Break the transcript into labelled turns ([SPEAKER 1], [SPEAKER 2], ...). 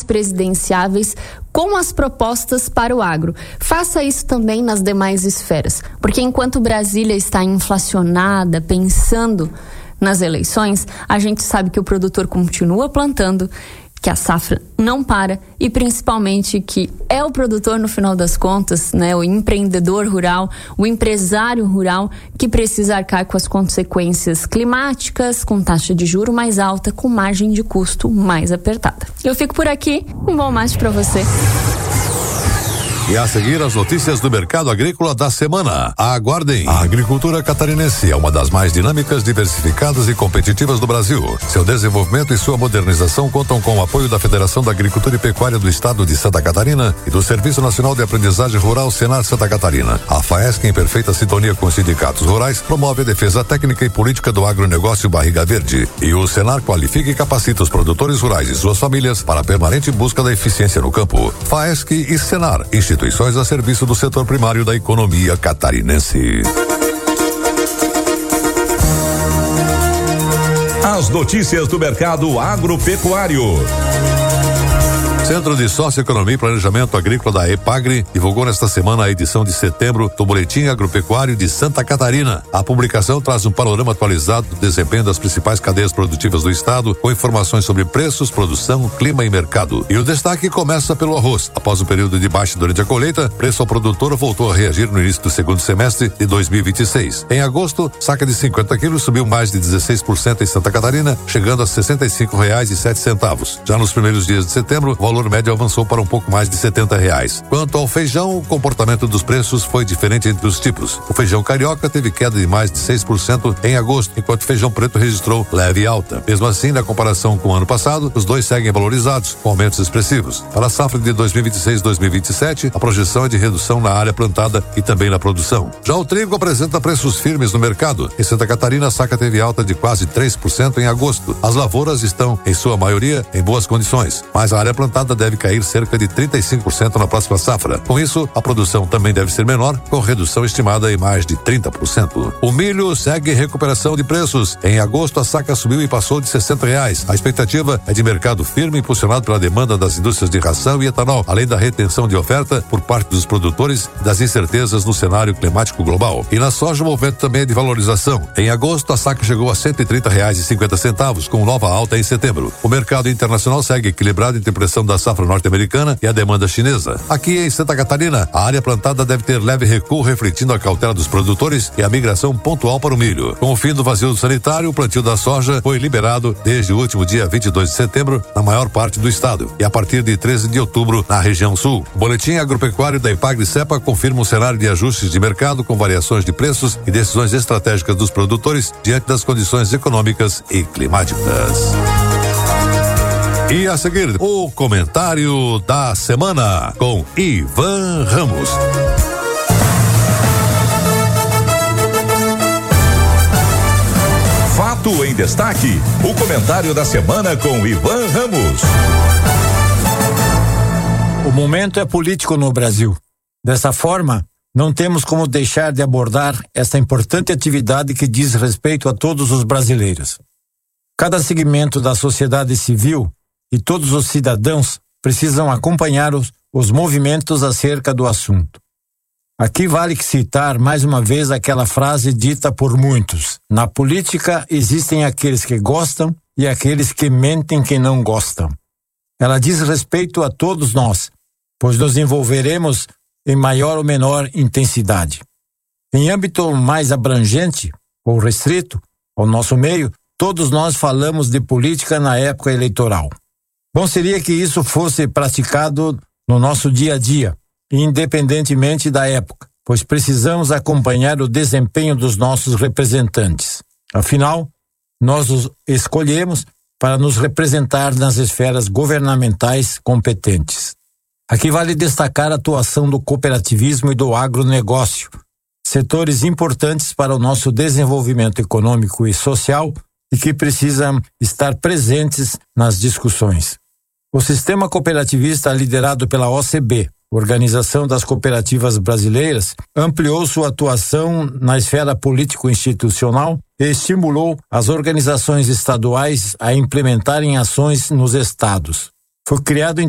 [SPEAKER 1] presidenciáveis com as propostas para o agro. Faça isso também nas demais esferas, porque enquanto Brasília está inflacionada, pensando nas eleições, a gente sabe que o produtor continua plantando, que a safra não para e principalmente que é o produtor, no final das contas, né, o empreendedor rural, o empresário rural que precisa arcar com as consequências climáticas, com taxa de juro mais alta, com margem de custo mais apertada. Eu fico por aqui, um bom mate para você.
[SPEAKER 2] E a seguir, as notícias do mercado agrícola da semana. Aguardem. A agricultura catarinense é uma das mais dinâmicas, diversificadas e competitivas do Brasil. Seu desenvolvimento e sua modernização contam com o apoio da Federação da Agricultura e Pecuária do Estado de Santa Catarina e do Serviço Nacional de Aprendizagem Rural Senar Santa Catarina. A FAESC, em perfeita sintonia com os sindicatos rurais, promove a defesa técnica e política do agronegócio Barriga Verde. E o Senar qualifica e capacita os produtores rurais e suas famílias para a permanente busca da eficiência no campo. FAESC e Senar, instituições a serviço do setor primário da economia catarinense.
[SPEAKER 3] As notícias do mercado agropecuário.
[SPEAKER 2] Centro de Socioeconomia e Planejamento Agrícola da EPAGRE divulgou nesta semana a edição de setembro do Boletim Agropecuário de Santa Catarina. A publicação traz um panorama atualizado do desempenho das principais cadeias produtivas do estado, com informações sobre preços, produção, clima e mercado. E o destaque começa pelo arroz. Após um período de baixa durante a colheita, preço ao produtor voltou a reagir no início do segundo semestre de 2026. Em agosto, saca de 50 quilos subiu mais de 16% em Santa Catarina, chegando a R$ 65,07. Já nos primeiros dias de setembro, o valor médio avançou para um pouco mais de R$70. Quanto ao feijão, o comportamento dos preços foi diferente entre os tipos. O feijão carioca teve queda de mais de 6% em agosto, enquanto o feijão preto registrou leve alta. Mesmo assim, na comparação com o ano passado, os dois seguem valorizados, com aumentos expressivos. Para a safra de 2026-2027, a projeção é de redução na área plantada e também na produção. Já o trigo apresenta preços firmes no mercado. Em Santa Catarina, a saca teve alta de quase 3% em agosto. As lavouras estão, em sua maioria, em boas condições, mas a área plantada deve cair cerca de 35% na próxima safra. Com isso, a produção também deve ser menor, com redução estimada em mais de 30%. O milho segue recuperação de preços. Em agosto, a saca subiu e passou de R$60. A expectativa é de mercado firme, impulsionado pela demanda das indústrias de ração e etanol, além da retenção de oferta por parte dos produtores e das incertezas no cenário climático global. E na soja, o movimento também é de valorização. Em agosto, a saca chegou a R$130,50, com nova alta em setembro. O mercado internacional segue equilibrado entre pressão da safra norte-americana e a demanda chinesa. Aqui em Santa Catarina, a área plantada deve ter leve recuo, refletindo a cautela dos produtores e a migração pontual para o milho. Com o fim do vazio sanitário, o plantio da soja foi liberado desde o último dia 22 de setembro na maior parte do estado e a partir de 13 de outubro na região sul. O boletim agropecuário da EPAGRE-CEPA confirma um cenário de ajustes de mercado com variações de preços e decisões estratégicas dos produtores diante das condições econômicas e climáticas. E a seguir, o comentário da semana com Ivan Ramos.
[SPEAKER 3] Fato em destaque, o comentário da semana com Ivan Ramos.
[SPEAKER 4] O momento é político no Brasil. Dessa forma, não temos como deixar de abordar esta importante atividade que diz respeito a todos os brasileiros. Cada segmento da sociedade civil e todos os cidadãos precisam acompanhar os movimentos acerca do assunto. Aqui vale citar mais uma vez aquela frase dita por muitos: na política existem aqueles que gostam e aqueles que mentem que não gostam. Ela diz respeito a todos nós, pois nos envolveremos em maior ou menor intensidade. Em âmbito mais abrangente ou restrito ao nosso meio, todos nós falamos de política na época eleitoral. Bom seria que isso fosse praticado no nosso dia a dia, independentemente da época, pois precisamos acompanhar o desempenho dos nossos representantes. Afinal, nós os escolhemos para nos representar nas esferas governamentais competentes. Aqui vale destacar a atuação do cooperativismo e do agronegócio, setores importantes para o nosso desenvolvimento econômico e social e que precisam estar presentes nas discussões. O sistema cooperativista liderado pela OCB, Organização das Cooperativas Brasileiras, ampliou sua atuação na esfera político-institucional e estimulou as organizações estaduais a implementarem ações nos estados. Foi criado em